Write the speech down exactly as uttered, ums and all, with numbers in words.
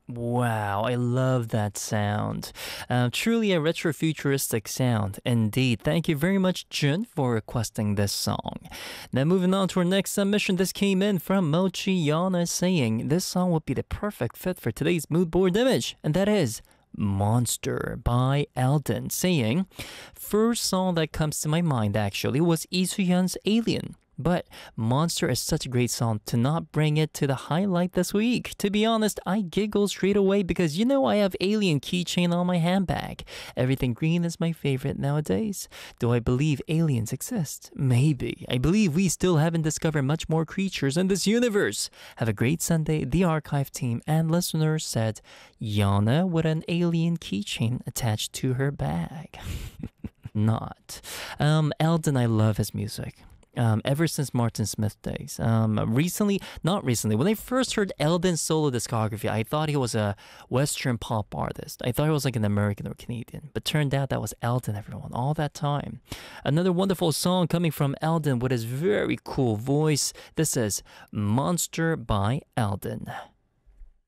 Wow, I love that sound. Uh, truly a retro-futuristic sound indeed. Thank you very much, Jun, for requesting this song. Now moving on to our next submission. This came in from Mochi Yana saying this song would be the perfect fit for today's mood board image, and that is Monster by Eldon, saying, first song that comes to my mind actually was Lee Soo-hyun's Alien. But Monster is such a great song to not bring it to the highlight this week. To be honest, I giggled straight away because you know I have Alien keychain on my handbag. Everything green is my favorite nowadays. Do I believe aliens exist? Maybe. I believe we still haven't discovered much more creatures in this universe. Have a great Sunday, the archive team and listeners, said Yana with an alien keychain attached to her bag. Not. Um, Eldon, I love his music. Um, ever since Martin Smith days. Um, recently, not recently, when I first heard Eldon's solo discography, I thought he was a Western pop artist. I thought he was like an American or Canadian, but turned out that was Eldon, everyone, all that time. Another wonderful song coming from Eldon with his very cool voice. This is Monster by Eldon.